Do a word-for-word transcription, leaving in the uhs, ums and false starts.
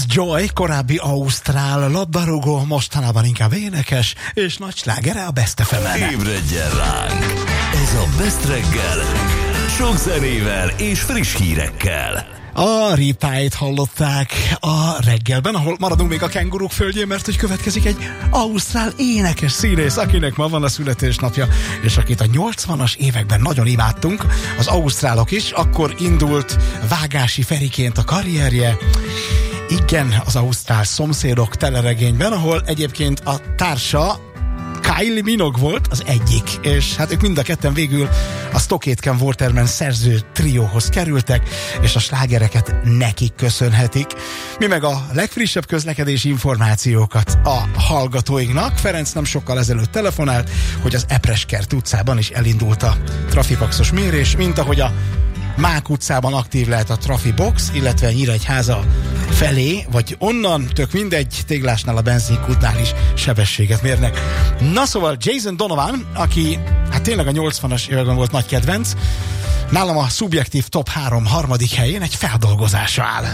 Joy, korábbi ausztrál labdarúgó, mostanában inkább énekes, és nagy slágere a Best ef em-en. Ébredjen ránk! Ez a Best reggel, sok zenével és friss hírekkel. A Riptide-t hallották a reggelben, ahol maradunk még a kenguruk földjén, mert hogy következik egy ausztrál énekes színész, akinek ma van a születésnapja, és akit a nyolcvanas években nagyon imádtunk, az ausztrálok is. Akkor indult Vágási Feriként a karrierje. Igen, az ausztrál szomszédok teleregényben, ahol egyébként a társa Kylie Minogue volt az egyik, és hát ők mind a ketten végül a Stock Aitken Waterman szerző trióhoz kerültek, és a slágereket nekik köszönhetik. Mi meg a legfrissebb közlekedési információkat a hallgatóinknak. Ferenc nem sokkal ezelőtt telefonált, hogy az Epreskert utcában is elindult a trafipaxos mérés, mint ahogy a Mák utcában aktív lehet a Trafibox, illetve Nyíregyháza felé, vagy onnan, tök mindegy, Téglásnál a benzinkútnál is sebességet mérnek. Na szóval Jason Donovan, aki hát tényleg a nyolcvanas években volt nagy kedvenc, nálam a szubjektív top három harmadik helyén egy feldolgozása áll.